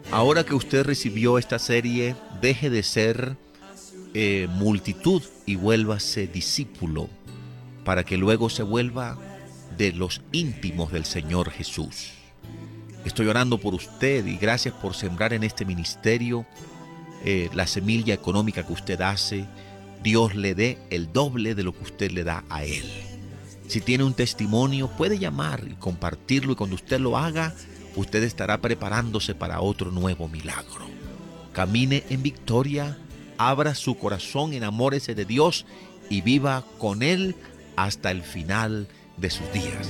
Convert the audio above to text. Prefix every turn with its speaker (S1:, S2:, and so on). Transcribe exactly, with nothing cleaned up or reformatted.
S1: Ahora que usted recibió esta serie, deje de ser eh, multitud y vuélvase discípulo, para que luego se vuelva de los íntimos del Señor Jesús. Estoy orando por usted y gracias por sembrar en este ministerio eh, la semilla económica que usted hace. Dios le dé el doble de lo que usted le da a Él. Si tiene un testimonio, puede llamar y compartirlo, y cuando usted lo haga, usted estará preparándose para otro nuevo milagro. Camine en victoria, abra su corazón, enamórese de Dios y viva con Él hasta el final de sus días.